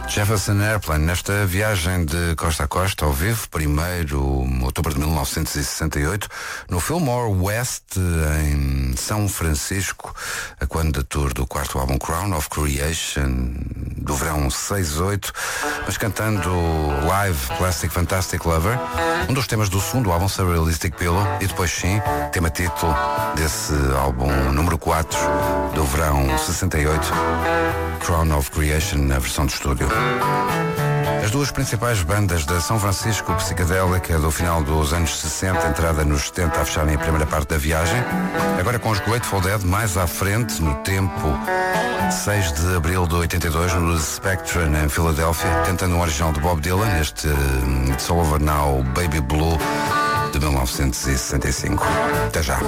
Jefferson Airplane, nesta viagem de costa a costa, ao vivo, 1º outubro de 1968, no Fillmore West, em São Francisco, a candidatura do quarto álbum Crown of Creation, do verão 68, mas cantando live Plastic Fantastic Lover, um dos temas do segundo álbum Surrealistic Pillow, e depois sim, tema título desse álbum número 4, do verão 68, Crown of Creation, na versão de estúdio. As duas principais bandas da São Francisco psicadélica do final dos anos 60, entrada nos 70, a fecharem a primeira parte da viagem, agora com os Grateful Dead mais à frente, no tempo 6 de abril de 82, no Spectrum, em Filadélfia, cantando um original de Bob Dylan, este It's All Over Now, Baby Blue, de 1965. Até já.